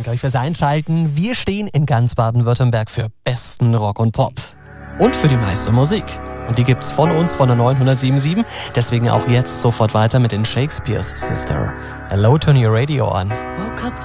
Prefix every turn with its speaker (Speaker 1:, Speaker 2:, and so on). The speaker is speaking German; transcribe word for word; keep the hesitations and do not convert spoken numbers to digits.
Speaker 1: danke euch fürs Einschalten. Wir stehen in ganz Baden-Württemberg für besten Rock und Pop. Und für die meiste Musik. Und die gibt's von uns, von der neunhundertsieben Komma sieben. Deswegen auch jetzt sofort weiter mit den Shakespeare's Sister. Hello, turn your radio on.
Speaker 2: Woke up